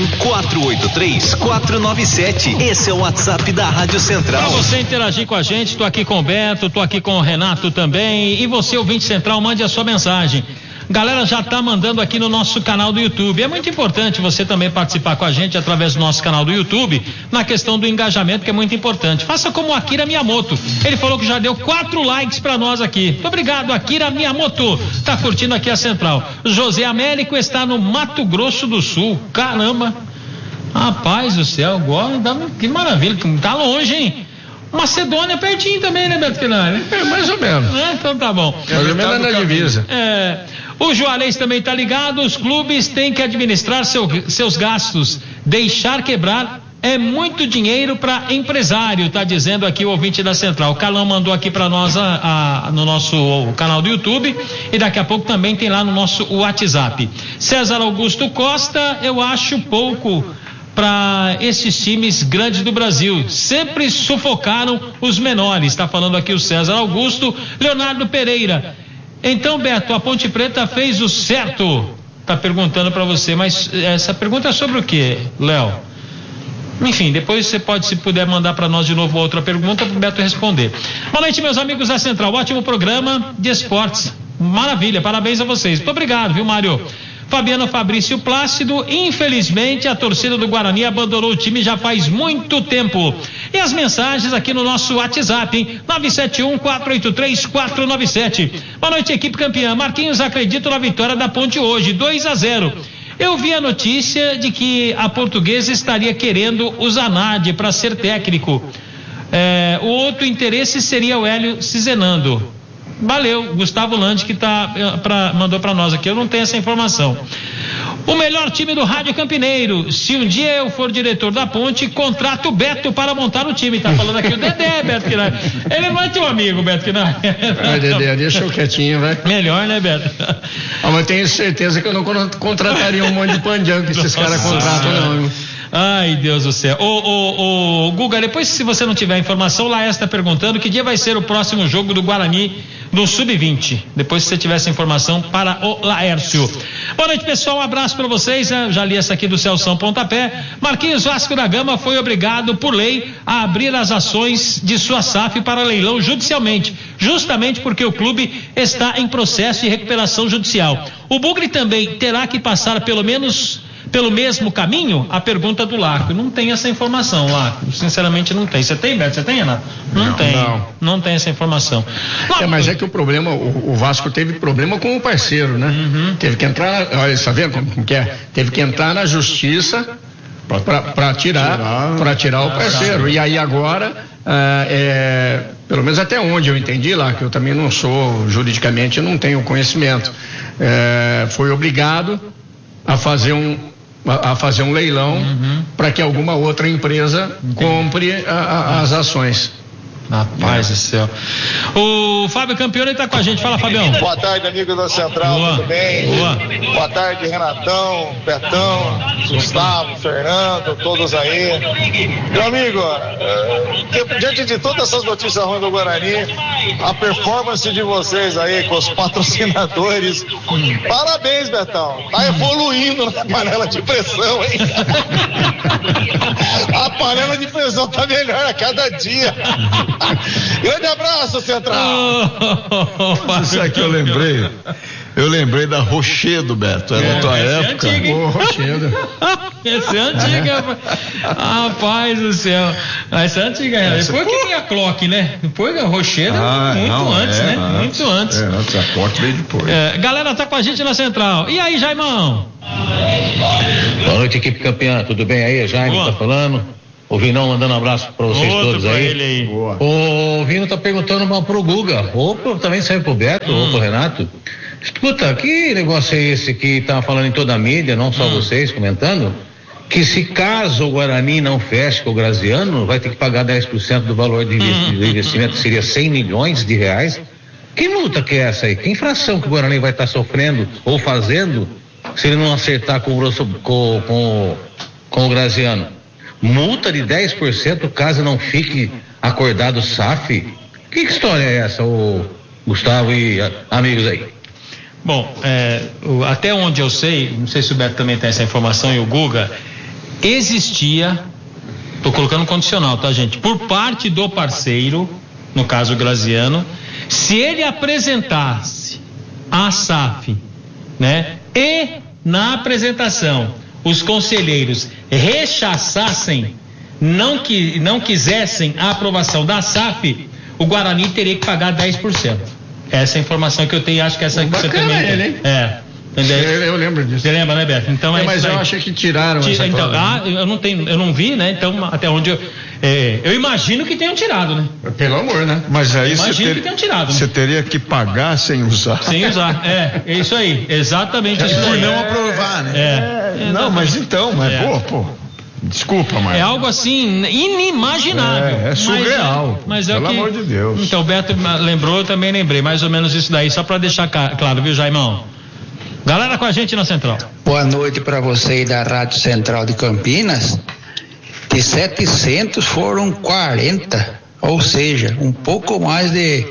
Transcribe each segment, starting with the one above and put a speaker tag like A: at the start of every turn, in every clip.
A: 991-483-497. Esse é o WhatsApp da Rádio Central.
B: Para você interagir com a gente, tô aqui com o Beto, tô aqui com o Renato também, e você, ouvinte central, mande a sua mensagem. Galera já tá mandando aqui no nosso canal do YouTube. É muito importante você também participar com a gente através do nosso canal do YouTube, na questão do engajamento, que é muito importante. Faça como o Akira Miyamoto. Ele falou que já deu 4 likes para nós aqui. Muito obrigado, Akira Miyamoto. Tá curtindo aqui a Central. José Américo está no Mato Grosso do Sul. Caramba. Rapaz do céu, que maravilha. Tá longe, hein? Macedônia pertinho também, né, Beto Quinari?
C: Mais ou menos.
B: Então tá bom.
C: Mais ou menos na divisa.
B: O Juarez também tá ligado. Os clubes têm que administrar seus gastos. Deixar quebrar é muito dinheiro para empresário, tá dizendo aqui o ouvinte da Central. O Calão mandou aqui para nós no nosso canal do YouTube, e daqui a pouco também tem lá no nosso WhatsApp. César Augusto Costa, eu acho pouco para esses times grandes do Brasil, sempre sufocaram os menores, está falando aqui o César Augusto. Leonardo Pereira, então, Beto, a Ponte Preta fez o certo, tá perguntando para você, mas essa pergunta é sobre o quê, Léo? Enfim, depois você pode, se puder, mandar para nós de novo outra pergunta para o Beto responder. Boa noite, meus amigos da Central, ótimo programa de esportes, maravilha, parabéns a vocês, muito obrigado, viu, Mário? Fabiano Fabrício Plácido, infelizmente a torcida do Guarani abandonou o time já faz muito tempo. E as mensagens aqui no nosso WhatsApp, hein? 971-483-497. Boa noite, equipe campeã. Marquinhos, acredito na vitória da Ponte hoje, 2-0. Eu vi a notícia de que a Portuguesa estaria querendo o Zanardi para ser técnico. O outro interesse seria o Hélio Cizenando. Valeu, Gustavo Landi que mandou para nós aqui, eu não tenho essa informação. O melhor time do Rádio Campineiro, se um dia eu for diretor da Ponte, contrato o Beto para montar o time, tá falando aqui o Dedé, Beto Quinari. Ele não é teu amigo, Beto Quinari.
C: Dedé, deixa eu quietinho, vai.
B: Melhor, né, Beto?
C: Mas tenho certeza que eu não contrataria um monte de pandião que esses caras contratam, não.
B: Ai, Deus do céu. Ô, Guga, depois, se você não tiver informação, Laércio está perguntando que dia vai ser o próximo jogo do Guarani no Sub-20. Depois, se você tiver essa informação, para o Laércio. Boa noite, pessoal. Um abraço para vocês. Já li essa aqui do Celção Pontapé. Marquinhos Vasco da Gama foi obrigado, por lei, a abrir as ações de sua SAF para leilão judicialmente, justamente porque o clube está em processo de recuperação judicial. O Bugre também terá que passar pelo mesmo caminho? A pergunta do Larco. Não tem essa informação, Larco. Sinceramente não tem. Você tem, Beto? Você tem, Renato? Não tem essa informação.
C: Mas é que o problema, o Vasco teve problema com o parceiro, né? Uhum. Teve que entrar, olha, tá vendo como que é? Teve que entrar na justiça para tirar o parceiro. E aí agora, pelo menos até onde eu entendi lá, que eu também não sou juridicamente, eu não tenho conhecimento, foi obrigado a fazer um leilão para que alguma outra empresa compre as ações.
B: Rapaz do céu. O Fábio Campione está com a gente. Fala, Fabião.
D: Boa tarde, amigo da Central.
B: Boa.
D: Tudo bem?
B: Boa.
D: Boa tarde, Renatão, Betão, Gustavo, Fernando, todos aí. Meu amigo, diante de todas essas notícias ruins do Guarani, a performance de vocês aí com os patrocinadores, parabéns, Betão. Tá evoluindo na panela de pressão, hein? A panela de pressão tá melhor a cada dia. Grande abraço, Central.
E: Isso aqui eu lembrei. Eu lembrei da Rochedo, Beto. Era da tua época.
C: Rochedo.
B: Essa é antiga. Rapaz do céu. Essa é antiga. Depois que tem a Clock, né? Depois a Rochedo, antes, né? Muito antes.
E: Antes, a Clock veio depois.
B: Galera, tá com a gente na Central. E aí, Jaimão?
F: Boa noite, equipe campeã. Tudo bem aí? Jaime tá falando. O Vinão mandando um abraço pra vocês todos aí. O Vino tá perguntando pro Guga, ou também serve pro Beto, ou pro Renato. Escuta, que negócio é esse que tá falando em toda a mídia, não só vocês comentando, que se caso o Guarani não feche com o Graziano, vai ter que pagar 10% do valor de investimento, que seria 100 milhões de reais. Que multa que é essa aí? Que infração que o Guarani vai estar sofrendo ou fazendo se ele não acertar com o Graziano? Multa de 10% caso não fique acordado o SAF? Que história é essa, o Gustavo e amigos aí?
B: Bom, até onde eu sei, não sei se o Beto também tem essa informação e o Guga, existia, estou colocando condicional, tá, gente? Por parte do parceiro, no caso o Graziano, se ele apresentasse a SAF, né? E na apresentação os conselheiros rechaçassem, não quisessem a aprovação da SAF, o Guarani teria que pagar 10%. Essa é a informação que eu tenho, acho que essa que você também tem.
C: Hein? Eu lembro disso.
B: Você lembra, né, Beto? Então
C: mas eu achei que tiraram essa
B: então,
C: coisa.
B: Eu não vi, né? Então, até onde eu imagino que tenham tirado, né?
C: Pelo amor, né?
E: Mas aí
B: que tenham tirado, né?
E: Você teria que pagar sem usar.
B: Sem usar, é isso aí, exatamente isso aí.
E: Por não aprovar, né? Não, mas então, pô. Desculpa, mas...
B: É algo assim inimaginável.
E: É surreal.
B: Mas
E: pelo amor de Deus.
B: Então, o Beto lembrou, eu também lembrei, mais ou menos isso daí, só para deixar claro, viu, Jaimão? Galera com a gente na Central.
G: Boa noite para você aí da Rádio Central de Campinas. De 700 foram 40, ou seja, um pouco mais de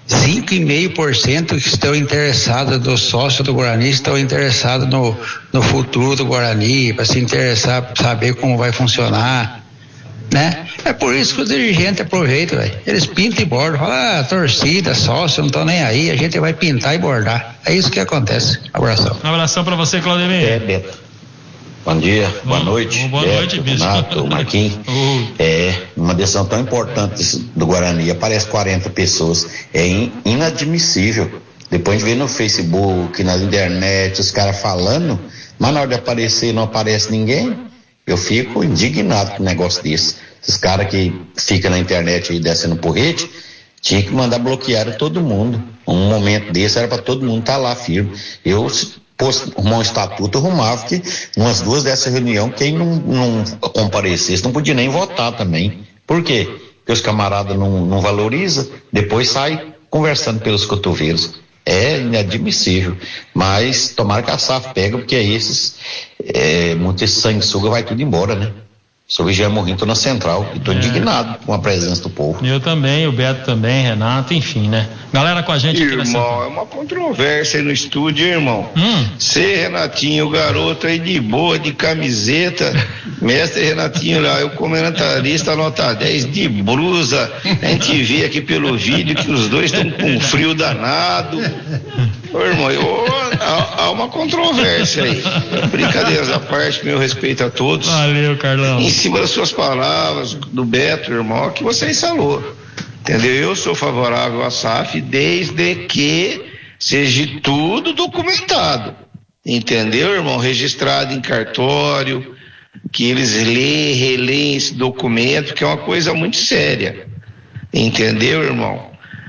G: 5,5% que estão interessados dos sócios do Guarani, estão interessados no futuro do Guarani, para se interessar, para saber como vai funcionar, né? É por isso que os dirigentes aproveitam, velho. Eles pintam e bordam, falam, torcida, sócio, não estão nem aí, a gente vai pintar e bordar. É isso que acontece. Abração.
B: Um abração para você, Claudemir.
H: Beto. Bom dia, boa noite.
B: Boa noite, bicho.
H: Renato, Marquinhos. Uma decisão tão importante do Guarani, aparece 40 pessoas, é inadmissível. Depois de ver no Facebook, na internet, os caras falando, mas na hora de aparecer não aparece ninguém, eu fico indignado com um negócio desse. Esses caras que ficam na internet aí descendo porrete, tinha que mandar bloquear todo mundo. Um momento desse era para todo mundo estar lá firme. Eu arrumar um estatuto, arrumava que umas 2 dessa reunião, quem não comparecesse não podia nem votar também. Por quê? Porque os camaradas não valorizam, depois sai conversando pelos cotovelos. É inadmissível, mas tomara que a SAF pega, porque muito esse sanguessuga vai tudo embora, né? Sou Vigiano Morrinho, tô na Central e tô indignado com a presença do povo.
B: Eu também, o Beto também, Renato, enfim, né? Galera com a gente aqui na Central.
I: Irmão, é uma controvérsia aí no estúdio, hein, irmão? Você, Renatinho, o garoto aí de boa, de camiseta, mestre Renatinho lá, o comentarista nota 10 de blusa, a gente vê aqui pelo vídeo que os dois estão com um frio danado. Ô, irmão, há uma controvérsia aí. Brincadeiras à parte, meu respeito a todos.
B: Valeu, Carlão.
I: Em cima das suas palavras, do Beto, irmão, que você falou. Entendeu? Eu sou favorável à SAF desde que seja tudo documentado. Entendeu, irmão? Registrado em cartório, que eles releem esse documento, que é uma coisa muito séria. Entendeu, irmão?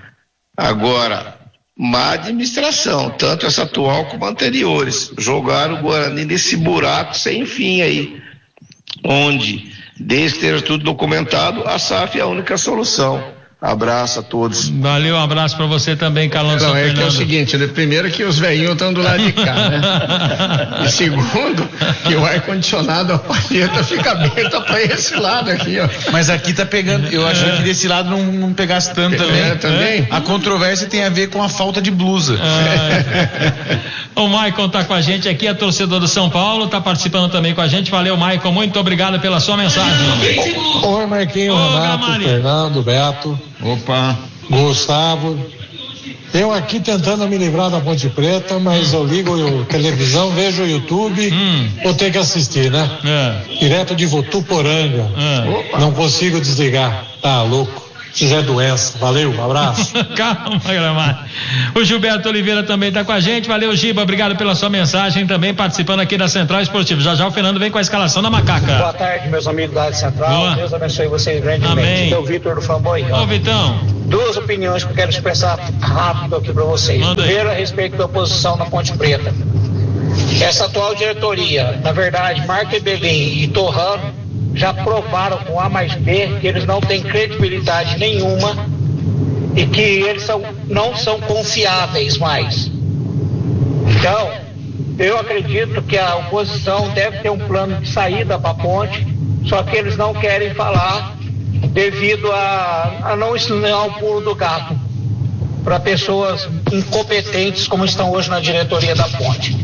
I: Agora, má administração, tanto essa atual como anteriores, jogaram o Guarani nesse buraco sem fim aí, onde, desde que esteja tudo documentado, a SAF é a única solução. Abraço a todos.
B: Valeu, um abraço pra você também, Carlão.
C: Não, que é o seguinte, primeiro que os velhinhos estão do lado de cá, né? E segundo, que o ar-condicionado, a palheta fica aberta pra esse lado aqui, ó.
J: Mas aqui tá pegando, eu achei que desse lado não pegasse tanto também. A controvérsia tem a ver com a falta de blusa.
B: O Maicon tá com a gente aqui, é torcedor do São Paulo, tá participando também com a gente. Valeu, Maicon, muito obrigado pela sua mensagem.
K: Oi, Marquinhos, Renato, Fernando, Beto.
E: Opa.
K: Gustavo. Eu aqui tentando me livrar da Ponte Preta, mas eu ligo a televisão, vejo o YouTube, vou ter que assistir, né? Direto de Votuporanga. Não consigo desligar. Tá louco. Se é doença. Valeu, um abraço.
B: Calma, Gramado. O Gilberto Oliveira também está com a gente. Valeu, Giba. Obrigado pela sua mensagem. Também participando aqui da Central Esportiva. Já o Fernando vem com a escalação da Macaca.
L: Boa tarde, meus amigos da Rádio Central.
B: Boa.
L: Deus abençoe vocês grandemente.
B: Amém.
L: Aqui é o Vitor do Fanboy.
B: Ô, Vitão.
L: 2 opiniões que eu quero expressar rápido aqui para vocês. Primeiro, a respeito da oposição na Ponte Preta. Essa atual diretoria, na verdade, Marco Ebelim e Torrano, já provaram com A mais B que eles não têm credibilidade nenhuma e que eles não são confiáveis mais. Então, eu acredito que a oposição deve ter um plano de saída para a ponte, só que eles não querem falar devido a não ensinar o pulo do gato para pessoas incompetentes como estão hoje na diretoria da ponte.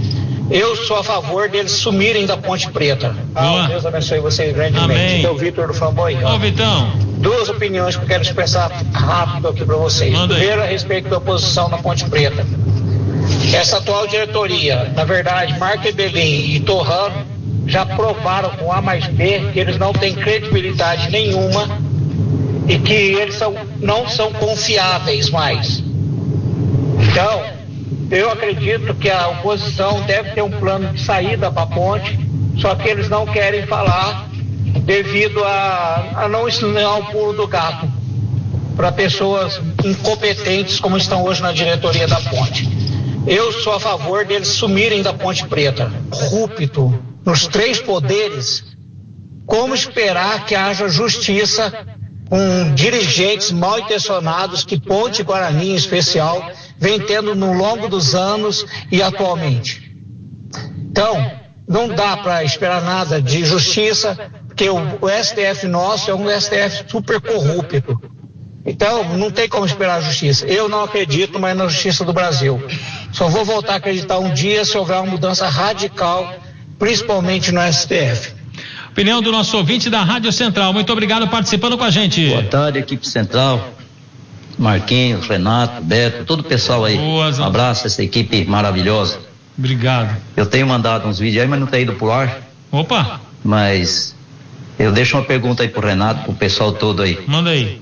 L: Eu sou a favor deles sumirem da Ponte Preta. Deus abençoe vocês grandemente.
B: Amém.
L: Então, Vitor do Flamboyant.
B: Ô, Vitão.
L: Duas opiniões que eu quero expressar rápido aqui para vocês. Primeiro, a respeito da oposição na Ponte Preta. Essa atual diretoria, na verdade, Marco Ebelin e Torrano já provaram com A mais B que eles não têm credibilidade nenhuma e que eles não são confiáveis mais. Então, eu acredito que a oposição deve ter um plano de saída para a ponte, só que eles não querem falar devido a não ensinar o pulo do gato para pessoas incompetentes como estão hoje na diretoria da ponte. Eu sou a favor deles sumirem da Ponte Preta. Corrupto nos 3 poderes, como esperar que haja justiça com dirigentes mal intencionados que Ponte Guarani em especial vem tendo no longo dos anos e atualmente? Então, não dá para esperar nada de justiça, porque o STF nosso é um STF super corrupto. Então, não tem como esperar a justiça. Eu não acredito mais na justiça do Brasil. Só vou voltar a acreditar um dia se houver uma mudança radical, principalmente no STF.
B: Opinião do nosso ouvinte da Rádio Central. Muito obrigado por participando com a gente.
M: Boa tarde, equipe Central. Marquinhos, Renato, Beto, todo o pessoal aí. Um abraço a essa equipe maravilhosa.
B: Obrigado.
M: Eu tenho mandado uns vídeos aí, mas não tem ido pro ar.
B: Opa!
M: Mas eu deixo uma pergunta aí pro Renato, pro pessoal todo aí.
B: Manda aí.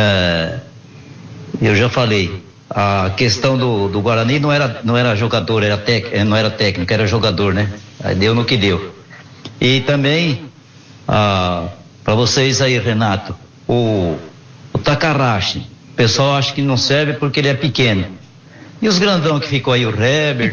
M: Eu já falei, a questão do Guarani não era jogador, não era técnico, era jogador, né? Aí deu no que deu. E também, para vocês aí, Renato, o Takarashi, o pessoal acha que não serve porque ele é pequeno. E os grandão que ficou aí, o Herbert,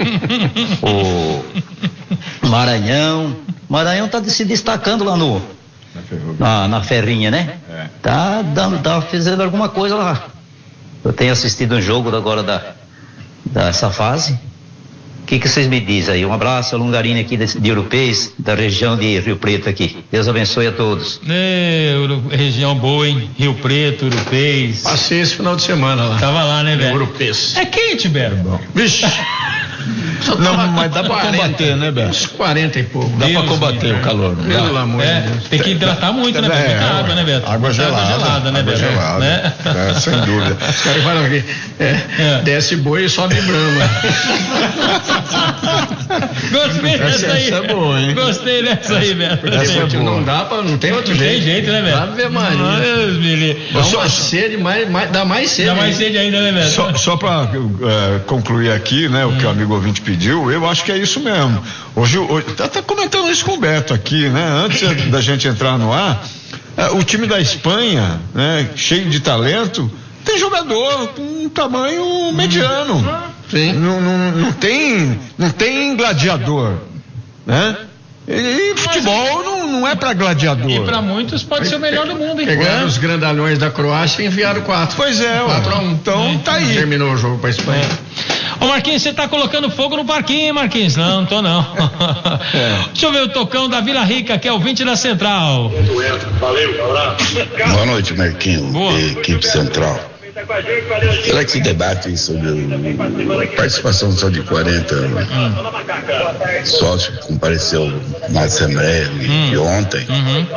M: o Maranhão. O Maranhão tá se destacando lá na Ferrinha, né? Tá fazendo alguma coisa lá. Eu tenho assistido um jogo agora dessa fase. O que vocês me dizem aí? Um abraço a Longarina aqui de Urupês, da região de Rio Preto aqui. Deus abençoe a todos.
B: Região boa, hein? Rio Preto, Urupês.
C: Passei esse final de semana lá.
B: Tava lá, né, velho?
C: Urupês.
B: É quente, Beto.
C: Vixe.
E: Não, mas dá pra combater, né, Beto?
C: Uns 40 e pouco.
E: Dá pra combater o calor.
C: Pelo amor de Deus.
B: Tem que hidratar muito, né, Beto? Muita água, né, Beto?
E: Água gelada,
B: né, Beto?
E: Sem dúvida.
C: Os caras falam aqui, desce boi e sobe brama.
B: Gostei dessa aí.
E: Essa é boa, hein?
B: Gostei dessa aí, Beto.
C: Não tem outro jeito.
B: Tem jeito, né, Beto?
C: Ave Maria. Dá mais sede.
B: Dá mais sede ainda, né, Beto?
E: Só pra concluir aqui, né, o que o amigo ouvinte pediu, eu acho que é isso mesmo. Hoje tá comentando isso com o Beto aqui, né? Antes da gente entrar no ar, o time da Espanha, né, cheio de talento, tem jogador com um tamanho mediano.
C: Sim.
E: Não tem gladiador, né? E futebol não é pra gladiador.
B: E pra muitos pode ser o melhor do mundo, hein?
C: Pegaram os grandalhões da Croácia e enviaram 4.
E: Pois é,
C: 4-1.
E: Então tá aí.
C: Terminou o jogo pra Espanha.
B: Ô Marquinhos, você tá colocando fogo no parquinho, hein, Marquinhos? Não tô não. Deixa eu ver o Tocão da Vila Rica, que é o 20 da Central.
N: Valeu, abraço. Boa noite, Marquinhos. Equipe Central. Será que se debate sobre a participação só de 40 sócios que compareceu na Assembleia de ontem?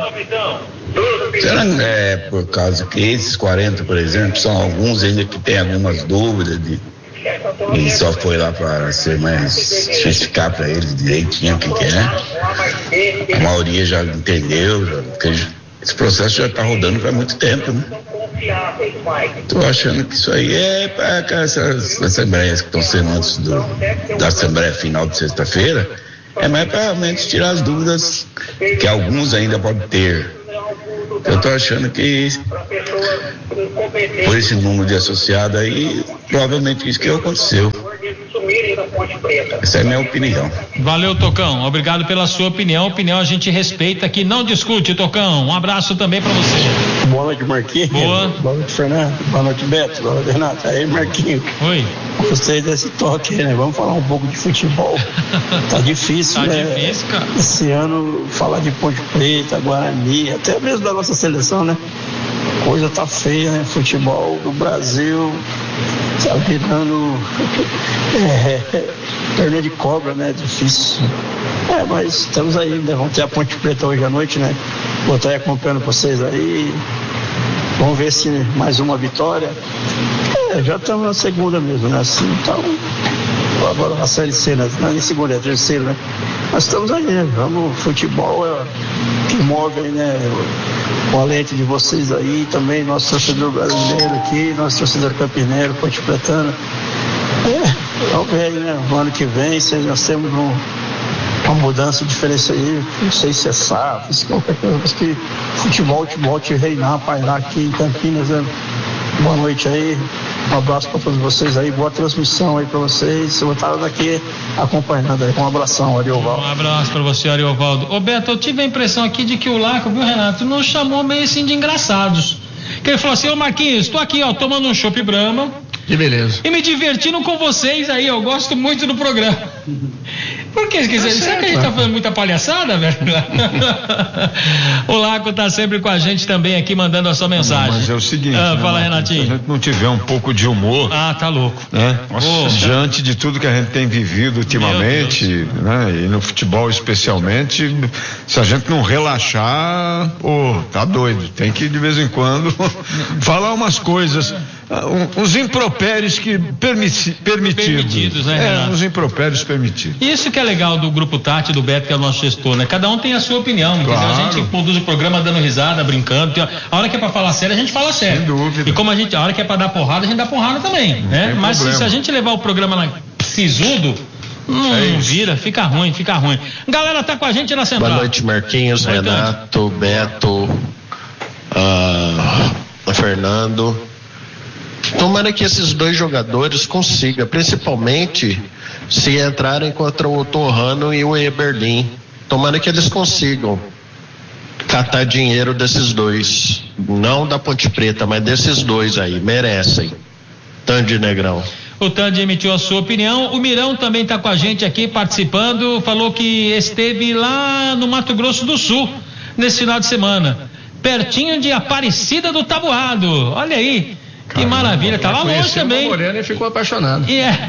N: Será que é por causa que esses 40, por exemplo, são alguns ainda que têm algumas dúvidas e só foi lá para ser mais especificar para eles direitinho o que é? A maioria já entendeu, esse processo já está rodando faz muito tempo, né? Estou achando que isso aí é para essas assembleias que estão sendo antes da assembleia final de sexta-feira, é mais para realmente tirar as dúvidas que alguns ainda podem ter. Eu estou achando que por esse número de associados aí, provavelmente isso que aconteceu. Essa é a minha opinião.
B: Valeu, Tocão. Obrigado pela sua opinião. Opinião a gente respeita aqui, não discute, Tocão. Um abraço também pra você.
O: Boa noite, Marquinhos.
B: Boa
O: noite, Fernando. Boa noite, Beto. Boa noite, Renato. Aí, Marquinhos.
B: Oi.
O: Gostei desse toque aí, né? Vamos falar um pouco de futebol. Tá difícil, né?
B: Tá difícil, cara.
O: Esse ano, falar de Ponte Preta, Guarani, até mesmo da nossa seleção, né? coisa tá feia, né? Futebol do Brasil tá virando perna de cobra, né? Difícil. Mas estamos aí, né? Vamos ter a Ponte Preta hoje à noite, né? Vou estar aí acompanhando vocês aí. Vamos ver se mais uma vitória. Já estamos na segunda mesmo, né? Assim, então, agora na Série C, né? Não é nem segunda, é terceira, né? Mas estamos aí, né? Futebol é que move, né? O alento de vocês aí, também nosso torcedor brasileiro aqui, nosso torcedor campineiro, Ponte Pretana. Vamos ver aí, né? No ano que vem, nós temos uma mudança, diferença aí, não sei se é SAF, se qualquer coisa, mas que futebol volte a reinar, pairar aqui em Campinas, né? Boa noite aí, um abraço para todos vocês aí, boa transmissão aí para vocês, eu vou estar daqui acompanhando aí, um abração, Ariovaldo.
B: Um abraço para você, Ariovaldo. Ô Beto, eu tive a impressão aqui de que o Laco, viu, Renato, nos chamou meio assim de engraçados, que ele falou assim, ô Marquinhos, tô aqui, ó, tomando um chopp Brahma.
C: Que beleza.
B: E me divertindo com vocês aí, eu gosto muito do programa. Por quê? Quer dizer, será que a gente tá fazendo muita palhaçada, velho? O Laco tá sempre com a gente também aqui, mandando a sua mensagem.
E: Mas é o seguinte,
B: fala, Renatinho.
E: Se a gente não tiver um pouco de humor...
B: tá louco.
E: Né? Diante de tudo que a gente tem vivido ultimamente, né? E no futebol especialmente, se a gente não relaxar, tá doido. Tem que, de vez em quando, falar umas coisas... uns impropérios que permitidos,
B: né?
E: Uns impropérios permitidos.
B: Isso que é legal do Grupo Tati, do Beto, que é o nosso gestor, né? Cada um tem a sua opinião, claro. Entendeu? A gente conduz o programa dando risada, brincando. A hora que é pra falar sério, a gente fala sério.
E: Sem dúvida.
B: E como a hora que é pra dar porrada, a gente dá porrada também, né? Mas se a gente levar o programa sisudo, não vira, fica ruim. Galera, tá com a gente na central.
P: Boa noite, Marquinhos, Renato, Beto, Fernando. Tomara que esses dois jogadores consigam, principalmente se entrarem contra o Torrano e o Eberlin. Tomara que eles consigam catar dinheiro desses dois, não da Ponte Preta, mas desses dois aí, merecem. Tandy Negrão.
B: O Tandy emitiu a sua opinião. O Mirão também está com a gente aqui participando, falou que esteve lá no Mato Grosso do Sul nesse final de semana, pertinho de Aparecida do Taboado. Olha aí. Que maravilha, tá lá longe também.
C: O Moreno e ficou apaixonado.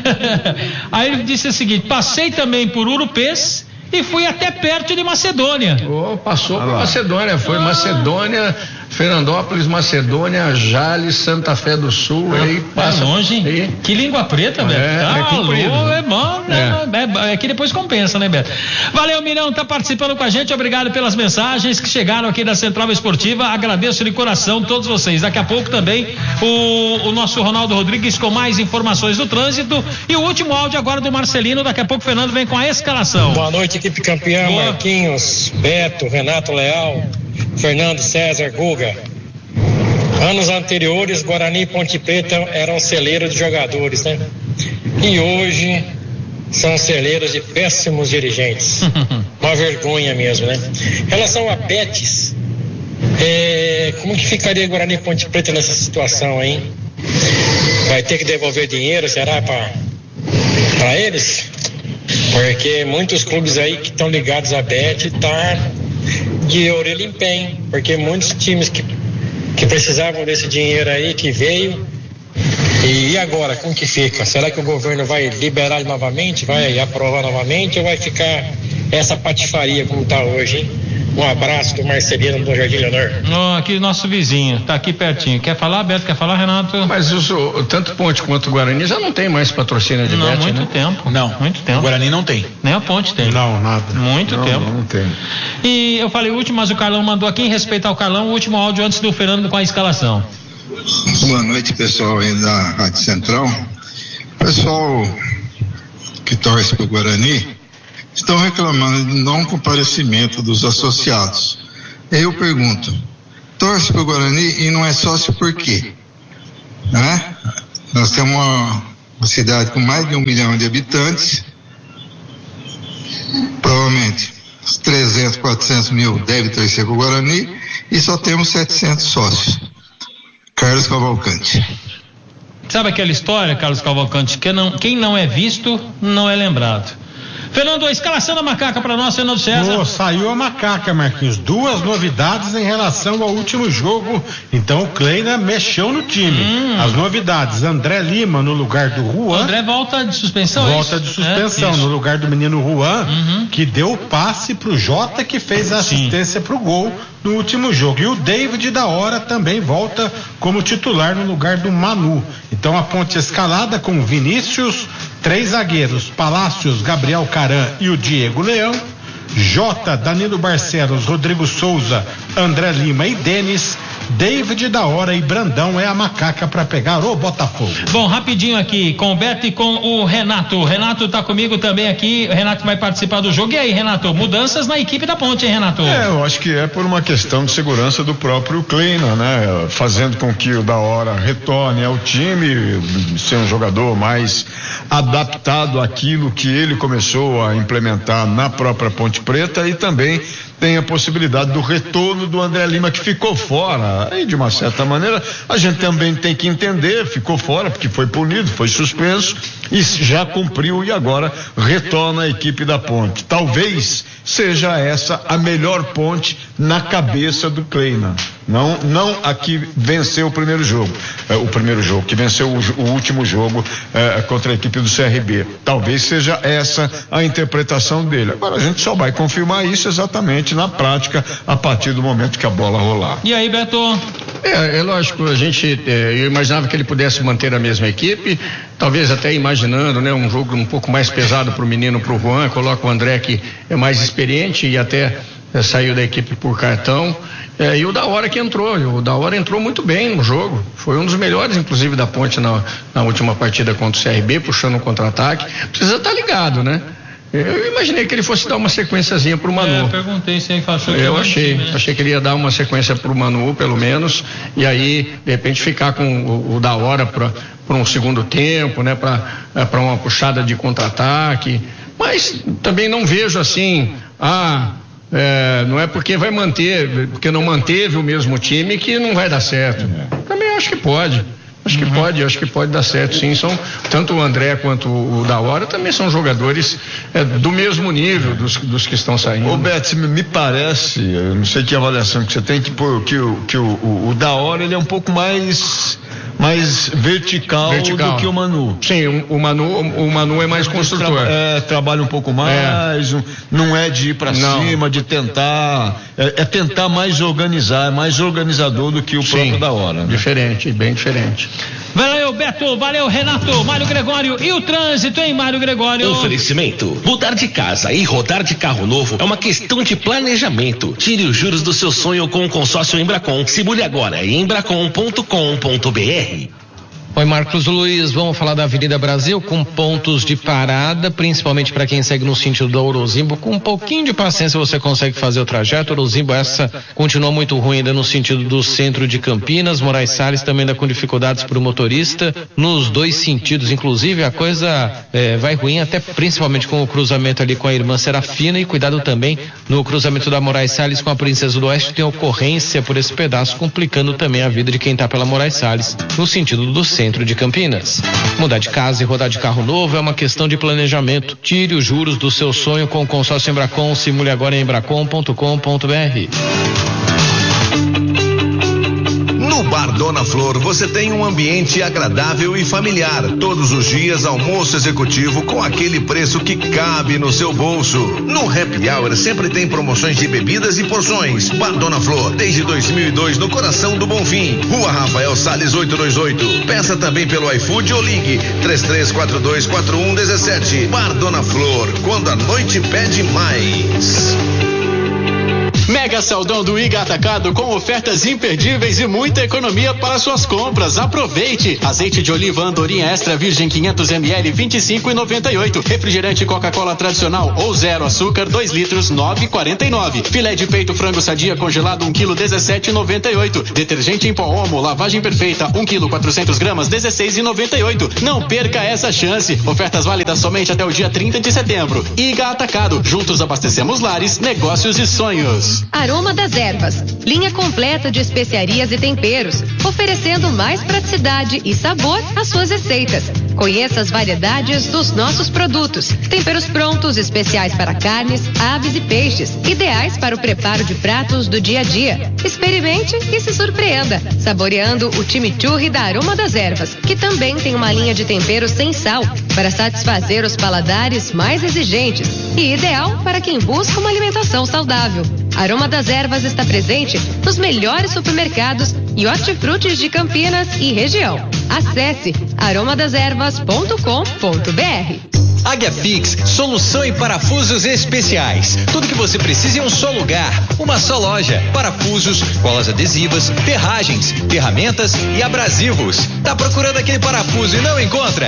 B: Aí ele disse o seguinte: passei também por Urupês e fui até perto de Macedônia.
C: Passou por Macedônia, foi Macedônia, Fernandópolis, Macedônia, Jales, Santa Fé do Sul. Aí passa.
B: Longe, hein? Que língua preta, Beto. É bom, é que depois compensa, né, Beto? Valeu, Mirão, tá participando com a gente. Obrigado pelas mensagens que chegaram aqui da Central Esportiva. Agradeço de coração todos vocês. Daqui a pouco também o nosso Ronaldo Rodrigues com mais informações do trânsito. E o último áudio agora do Marcelino. Daqui a pouco o Fernando vem com a escalação.
Q: Boa noite, equipe campeã. Boa. Marquinhos, Beto, Renato Leal, Fernando, César, Guga. Anos anteriores, Guarani e Ponte Preta eram celeiros de jogadores, né? E hoje são celeiros de péssimos dirigentes. Uma vergonha mesmo, né? Em relação a Betis, como que ficaria Guarani e Ponte Preta nessa situação, hein? Vai ter que devolver dinheiro, será, para eles? Porque muitos clubes aí que estão ligados à Betis tá de orelha em pé, hein? Porque muitos times que precisavam desse dinheiro aí, que veio, e agora, como que fica? Será que o governo vai liberar novamente, vai aprovar novamente, ou vai ficar essa patifaria como está hoje, hein? Um abraço do Marcelino do Jardim Leonor.
B: Aqui nosso vizinho, tá aqui pertinho. Quer falar, Beto? Quer falar, Renato?
C: Mas tanto Ponte quanto o Guarani já não tem mais patrocínio de Bet,
B: muito tempo. Não, muito tempo.
J: O Guarani não tem.
B: Nem a Ponte tem.
E: Não, nada.
B: Muito tempo.
E: Não tem.
B: E eu falei o último, mas o Carlão mandou aqui, em respeito ao Carlão, o último áudio antes do Fernando com a escalação.
R: Boa noite, pessoal aí da Rádio Central. Pessoal que torce pro Guarani estão reclamando de não comparecimento dos associados. Eu pergunto, torce para o Guarani e não é sócio por quê? Né? Nós temos uma cidade com mais de 1 milhão de habitantes, provavelmente os 300, 400 mil devem torcer para o Guarani e só temos 700 sócios. Carlos Cavalcante.
B: Sabe aquela história, Carlos Cavalcante, que quem não é visto não é lembrado. Fernando, a escalação da macaca para nós, Fernando César.
S: Saiu a macaca, Marquinhos. 2 novidades em relação ao último jogo. Então o Kleina mexeu no time. As novidades: André Lima no lugar do Juan.
B: André volta de suspensão.
S: Volta de suspensão no lugar do menino Juan, que deu o passe pro Jota, que fez a assistência pro gol no último jogo. E o David da Hora também volta como titular no lugar do Manu. Então a Ponte escalada com Vinícius, 3 zagueiros: Palácios, Gabriel Caran e o Diego Leão, Jota, Danilo Barcelos, Rodrigo Souza, André Lima e Denis, David da Hora e Brandão é a macaca para pegar o Botafogo.
B: Bom, rapidinho aqui com o Beto e com o Renato. O Renato tá comigo também aqui. O Renato vai participar do jogo. E aí, Renato, mudanças na equipe da Ponte, hein, Renato?
E: Eu acho que é por uma questão de segurança do próprio Kleina, né? Fazendo com que o da Hora retorne ao time, ser um jogador mais adaptado àquilo que ele começou a implementar na própria Ponte Preta, e também tem a possibilidade do retorno do André Lima, que ficou fora. Aí, de uma certa maneira, a gente também tem que entender, ficou fora porque foi punido, foi suspenso e já cumpriu, e agora retorna à equipe da Ponte. Talvez seja essa a melhor Ponte na cabeça do Kleina. Não a que venceu o primeiro jogo, que venceu o último jogo contra a equipe do CRB. Talvez seja essa a interpretação dele. Agora a gente só vai confirmar isso exatamente na prática a partir do momento que a bola rolar.
B: E aí, Beto?
C: É lógico, eu imaginava que ele pudesse manter a mesma equipe, talvez até imaginando, né, um jogo um pouco mais pesado pro menino, pro Juan, coloca o André, que é mais experiente e até saiu da equipe por cartão. E o da Hora que entrou, muito bem no jogo, foi um dos melhores inclusive da Ponte na última partida contra o CRB, puxando um contra-ataque. Precisa estar ligado, né? Eu imaginei que ele fosse dar uma sequenciazinha pro Manu.
B: Eu perguntei se ele achou que
C: eu achei que ele ia dar uma sequência pro Manu, pelo menos, e aí de repente ficar com o da Hora para um segundo tempo, né, para uma puxada de contra-ataque. Mas também não vejo assim, não é porque porque não manteve o mesmo time que não vai dar certo. Também acho que pode. Acho que pode dar certo, sim. Tanto o André quanto o da Hora também são jogadores do mesmo nível dos que estão saindo.
E: Ô Beto, me parece, eu não sei que avaliação que você tem, que o da Hora ele é um pouco mais vertical do que o Manu.
C: Sim, o Manu é mais construtor.
E: Trabalha um pouco mais, não é de ir pra cima, de tentar, tentar mais organizar, é mais organizador do que o próprio da Hora. Né?
C: Diferente, bem diferente.
B: Valeu, Beto, valeu, Renato, Mário Gregório. E o trânsito, hein, Mário Gregório?
A: Oferecimento: mudar de casa e rodar de carro novo é uma questão de planejamento. Tire os juros do seu sonho com o consórcio Embracon. Simule agora em embracon.com.br.
T: Oi, Marcos Luiz, vamos falar da Avenida Brasil com pontos de parada, principalmente para quem segue no sentido da Orozimbo. Com um pouquinho de paciência você consegue fazer o trajeto. Orozimbo, essa continua muito ruim ainda no sentido do centro de Campinas. Moraes Salles também ainda com dificuldades para o motorista nos dois sentidos, inclusive a coisa vai ruim até principalmente com o cruzamento ali com a Irmã Serafina, e cuidado também no cruzamento da Moraes Salles com a Princesa do Oeste, tem ocorrência por esse pedaço, complicando também a vida de quem está pela Moraes Salles no sentido do centro de Campinas. Mudar de casa e rodar de carro novo é uma questão de planejamento. Tire os juros do seu sonho com o consórcio Embracon. Simule agora em embracon.com.br.
A: No Bar Dona Flor você tem um ambiente agradável e familiar. Todos os dias almoço executivo com aquele preço que cabe no seu bolso. No Happy Hour sempre tem promoções de bebidas e porções. Bar Dona Flor, desde 2002 no coração do Bonfim. Rua Rafael Salles 828. Peça também pelo iFood ou ligue 33424117. Bar Dona Flor, quando a noite pede mais.
U: Mega Saldão do Iga Atacado com ofertas imperdíveis e muita economia para suas compras. Aproveite! Azeite de oliva Andorinha Extra Virgem 500 ml 25,98. Refrigerante Coca-Cola tradicional ou zero açúcar 2 litros 9,49. Filé de peito frango sadia congelado 1 kg 17,98. Detergente em pó Omo lavagem perfeita 1 kg 400 gramas 16,98. Não perca essa chance. Ofertas válidas somente até o dia 30 de setembro. Iga Atacado. Juntos abastecemos lares, negócios e sonhos.
D: Aroma das Ervas, linha completa de especiarias e temperos, oferecendo mais praticidade e sabor às suas receitas. Conheça as variedades dos nossos produtos. Temperos prontos, especiais para carnes, aves e peixes, ideais para o preparo de pratos do dia a dia. Experimente e se surpreenda, saboreando o chimichurri da Aroma das Ervas, que também tem uma linha de temperos sem sal, para satisfazer os paladares mais exigentes e ideal para quem busca uma alimentação saudável. Aroma das Ervas está presente nos melhores supermercados e hortifrutis de Campinas e região. Acesse aromadaservas.com.br.
V: Águia Fix, solução em parafusos especiais. Tudo que você precisa em um só lugar, uma só loja. Parafusos, colas adesivas, ferragens, ferramentas e abrasivos. Tá procurando aquele parafuso e não encontra?